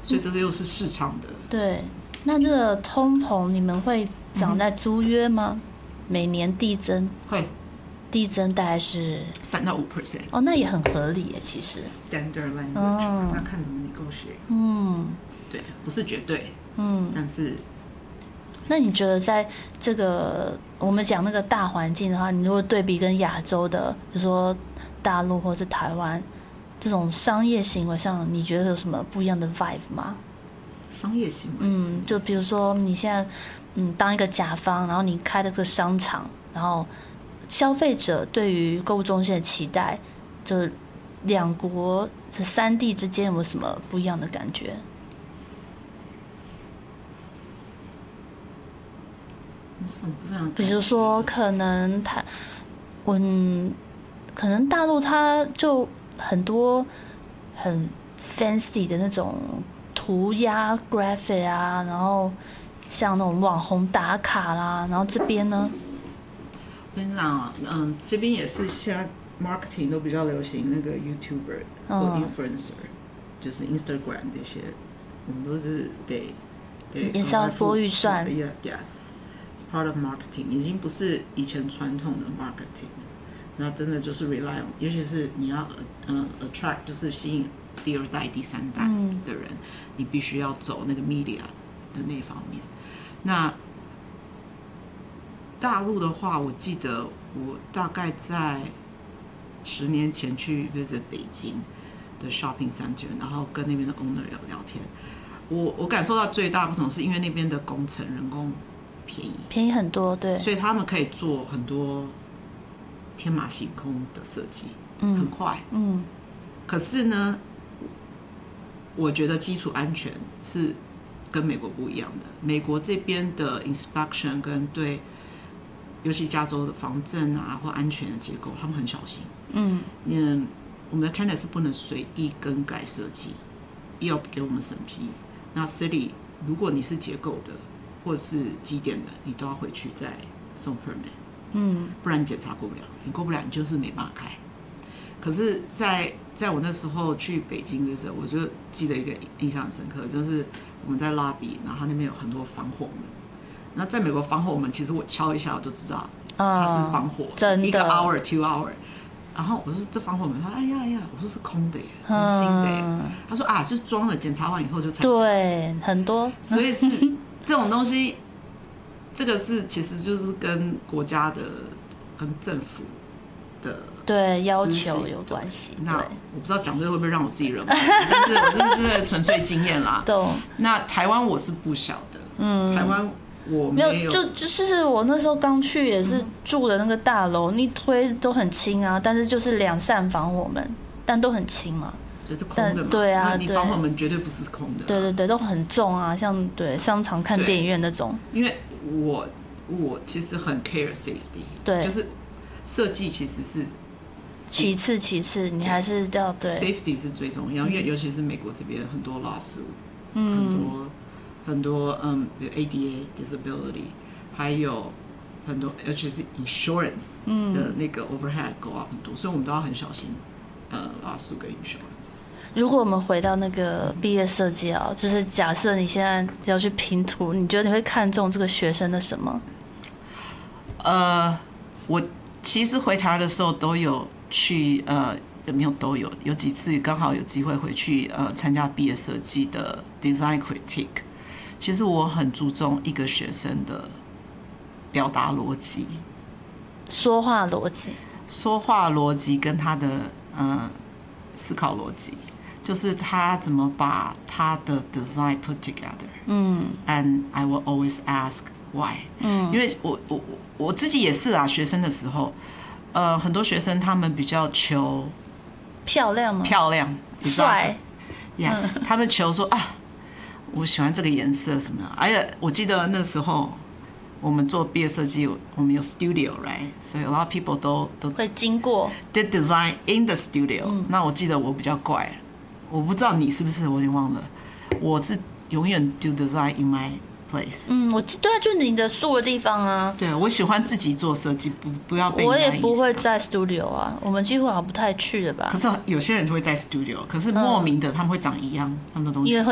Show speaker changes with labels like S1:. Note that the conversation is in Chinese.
S1: 所以这又是市场的。
S2: 对，那这个通膨你们会涨在租约吗？每年递增？
S1: 会，
S2: 递增大概是
S1: 3到5%。
S2: 哦，那也很合理耶，其实。
S1: Standard language，那看怎么negotiate。对，不是绝对。但是。
S2: 那你觉得在这个我们讲那个大环境的话，你如果对比跟亚洲的，比如说大陆或是台湾这种商业行为上，你觉得有什么不一样的 vibe 吗？
S1: 商业行为，
S2: 就比如说你现在当一个甲方，然后你开的这个商场，然后消费者对于购物中心的期待，就两国这3地之间有没有什么不一样的感觉？比如说，可能可能大陆它就很多很 fancy 的那种涂鸦 graphic 啊，然后像那种网红打卡啦，然后这边呢，
S1: 我跟你讲啊，这边也是现在 marketing 都比较流行那个 YouTuber 或 influencer，就是 Instagram 这些，我们都是得
S2: 也是要拨预算。
S1: Part of marketing 已经不是以前传统的 marketing， 那真的就是 rely on， 尤其是你要attract 就是吸引第2代、第3代的人，你必须要走那个 media 的那方面。那大陆的话，我记得我大概在10年前去 visit 北京的 shopping center， 然后跟那边的 owner 有聊天，我感受到最大不同是因为那边的工程人工便宜很多，
S2: 对，
S1: 所以他们可以做很多天马行空的设计，很快，可是呢，我觉得基础安全是跟美国不一样的。美国这边的 inspection 跟对，尤其加州的防震啊或安全的结构，他们很小心。我们的 tenant 是不能随意更改设计，要给我们审批。那 city 如果你是结构的或是机电的，你都要回去再送 permit，不然你检查过不了，你过不了，你就是没办法开。可是在我那时候去北京的时候，我就记得一个印象很深刻，就是我们在 lobby， 然后他那边有很多防火门。那在美国防火门，其实我敲一下我就知道它是防火，
S2: 真的
S1: 1个 hour 2 hour。然后我说这防火门，他说哎呀，我说是空的耶，空心的耶。他说啊，就是装了，检查完以后就才
S2: 对，很多，
S1: 所以是这种东西，这个是其实就是跟国家的跟政府的
S2: 对要求有关系。
S1: 那我不知道讲这会不会让我自己惹毛，但是我真的是纯粹经验啦。
S2: 懂。
S1: 那台湾我是不晓得，台湾我没有，
S2: 就是我那时候刚去也是住的那个大楼，你推都很轻啊，但是就是2扇防火门，但都很轻嘛。
S1: 就是空的嘛，
S2: 对啊，
S1: 那你防火门绝对不是空的，
S2: 对，都很重啊，像对商场看电影院那种。
S1: 因为我其实很 care safety，
S2: 对，
S1: 就是设计其实是
S2: 其次，你还是要对
S1: safety 是最重要，因为尤其是美国这边很多 lawsuit，很多有 ADA disability， 还有很多尤其是 insurance 的那个 overhead go up 很多，所以我们都要很小心lawsuit 跟 insurance。
S2: 如果我们回到那个毕业设计啊，就是假设你现在要去拼图，你觉得你会看中这个学生的什么？
S1: 我其实回台湾的时候都有去没有都有几次刚好有机会回去参加毕业设计的 design critique。其实我很注重一个学生的表达逻辑、
S2: 说话逻辑跟他的思考逻辑，就是他怎么把他的 design put together。And I will always ask why。因为我自己也是啊，学生的时候，很多学生他们比较求漂亮吗？
S1: 漂亮、
S2: 帅。
S1: Yes，他们求说啊，我喜欢这个颜色什么的。而且我记得那时候我们做毕业设计，我们有 studio，right？ 所以 a lot of people 都
S2: 会经过
S1: did design in the studio。那我记得我比较怪，我不知道你是不是，我有点忘了。我是永远 do design in my place。
S2: 对啊，就你的住的地方啊。
S1: 对，我喜欢自己做设计，不要被人家影响。
S2: 我也不会在 studio 啊，我们几乎好像不太去的吧。
S1: 可是有些人就会在 studio， 可是莫名的他们会长一样，他们的东西。
S2: 因为